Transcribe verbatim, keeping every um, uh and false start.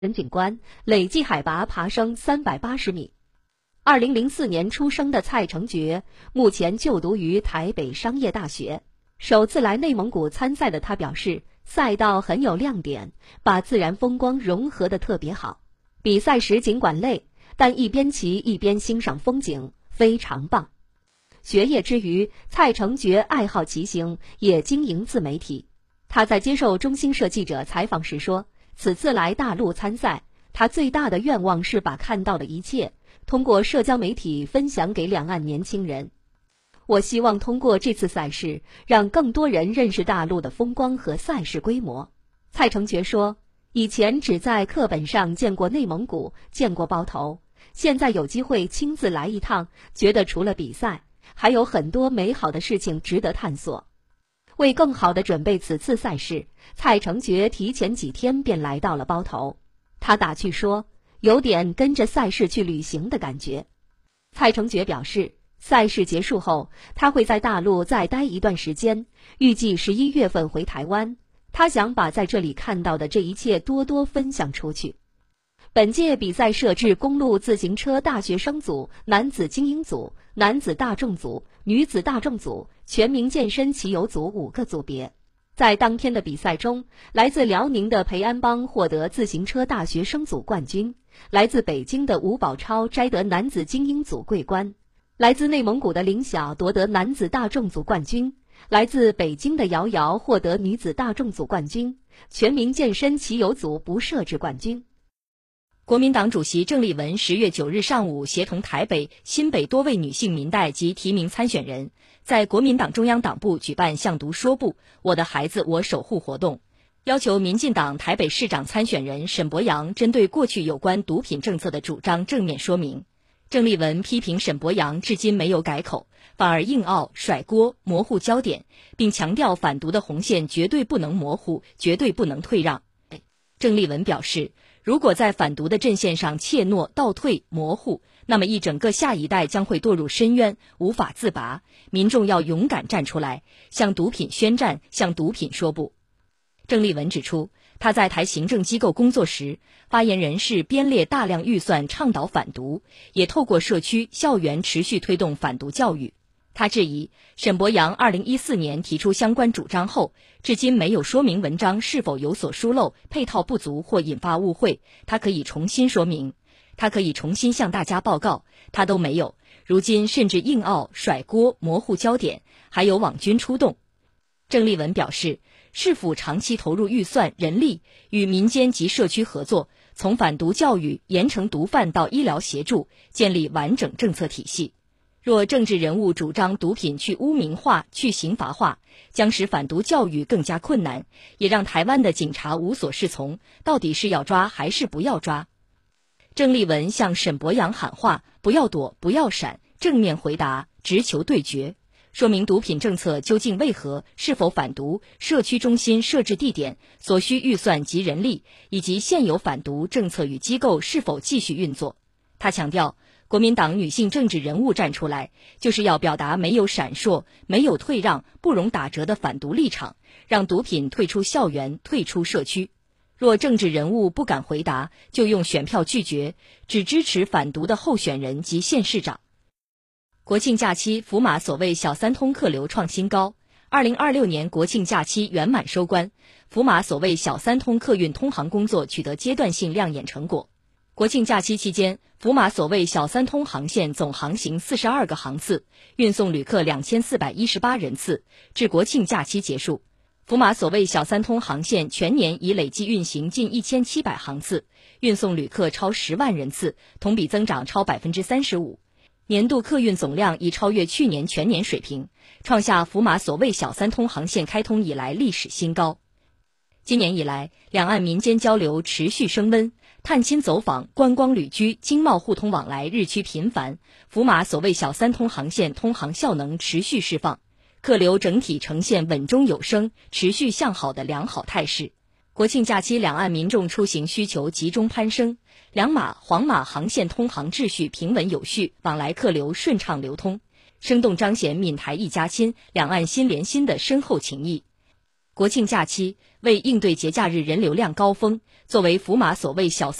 人景观，累计海拔爬升三百八十米。二零零四年出生的蔡成觉，目前就读于台北商业大学。首次来内蒙古参赛的他表示，赛道很有亮点，把自然风光融合得特别好。比赛时尽管累，但一边骑一边欣赏风景，非常棒。学业之余，蔡成觉爱好骑行，也经营自媒体。他在接受中新社记者采访时说，此次来大陆参赛，他最大的愿望是把看到的一切通过社交媒体分享给两岸年轻人。我希望通过这次赛事，让更多人认识大陆的风光和赛事规模。蔡成觉说，以前只在课本上见过内蒙古，见过包头，现在有机会亲自来一趟，觉得除了比赛，还有很多美好的事情值得探索。为更好地准备此次赛事，蔡成觉提前几天便来到了包头。他打趣说，有点跟着赛事去旅行的感觉。蔡成觉表示，赛事结束后，他会在大陆再待一段时间，预计十一月份回台湾。他想把在这里看到的这一切多多分享出去。本届比赛设置公路自行车大学生组、男子精英组、男子大众组、女子大众组、全民健身骑游组五个组别。在当天的比赛中，来自辽宁的裴安邦获得自行车大学生组冠军，来自北京的吴宝超摘得男子精英组桂冠，来自内蒙古的林晓夺得男子大众组冠军，来自北京的瑶瑶获得女子大众组冠军，全民健身骑游组不设置冠军。 国民党主席郑丽文十月九日上午协同台北、新北多位女性民代及提名参选人，在国民党中央党部举办向读说部我的孩子我守护活动，要求民进党台北市长参选人沈伯洋针对过去有关毒品政策的主张正面说明。郑丽文批评沈伯洋至今没有改口，反而硬拗、甩锅、模糊焦点，并强调反毒的红线绝对不能模糊，绝对不能退让。郑丽文表示，如果在反毒的阵线上怯懦、倒退、模糊，那么一整个下一代将会堕入深渊，无法自拔。民众要勇敢站出来，向毒品宣战，向毒品说不。郑丽文指出，他在台行政机构工作时，发言人是编列大量预算倡导反毒，也透过社区、校园持续推动反毒教育。他质疑沈伯洋二零一四年提出相关主张后，至今没有说明文章是否有所疏漏、配套不足或引发误会，他可以重新说明，他可以重新向大家报告，他都没有。如今甚至硬拗、甩锅、模糊焦点，还有网军出动。郑丽文表示，市府长期投入预算、人力，与民间及社区合作，从反毒教育、严惩毒贩到医疗协助，建立完整政策体系。若政治人物主张毒品去污名化、去刑罚化，将使反毒教育更加困难，也让台湾的警察无所适从，到底是要抓还是不要抓？郑丽文向沈伯洋喊话，不要躲，不要闪，正面回答，直球对决，说明毒品政策究竟为何，是否反毒，社区中心设置地点，所需预算及人力，以及现有反毒政策与机构是否继续运作。他强调，国民党女性政治人物站出来，就是要表达没有闪烁、没有退让、不容打折的反毒立场，让毒品退出校园、退出社区。若政治人物不敢回答，就用选票拒绝，只支持反毒的候选人及县市长。国庆假期，福马所谓小三通客流创新高。二零二六年国庆假期圆满收官，福马所谓小三通客运通航工作取得阶段性亮眼成果。国庆假期期间，福马所谓小三通航线总航行四十二个航次，运送旅客两千四百一十八人次。至国庆假期结束，福马所谓小三通航线全年已累计运行近一千七百航次，运送旅客超十万人次，同比增长超百分之三十五。年度客运总量已超越去年全年水平，创下福马所谓小三通航线开通以来历史新高。今年以来，两岸民间交流持续升温，探亲走访、观光旅居、经贸互通往来日趋频繁，福马所谓小三通航线通航效能持续释放，客流整体呈现稳中有升、持续向好的良好态势。国庆假期两岸民众出行需求集中攀升，两马、黄马航线通航秩序平稳有序，往来客流顺畅流通，生动彰显闽台一家亲、两岸心连心的深厚情谊。 国庆假期，为应对节假日人流量高峰，作为福马所谓小